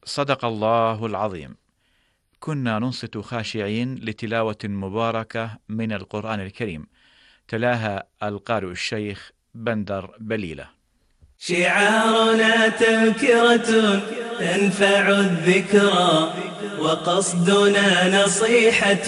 صدق الله العظيم. كنا ننصت خاشعين لتلاوة مباركة من القرآن الكريم، تلاها القارئ الشيخ بندر بليلة. شعارنا تذكرة تنفع الذكرى، وقصدنا نصيحة